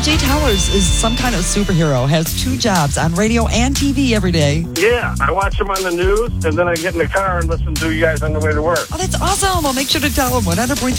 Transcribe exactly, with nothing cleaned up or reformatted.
Jay Towers is some kind of superhero, has two jobs on radio and T V every day. Yeah, I watch them on the news, and then I get in the car and listen to you guys on the way to work. Oh, that's awesome. I'll make sure to tell him one hundred point three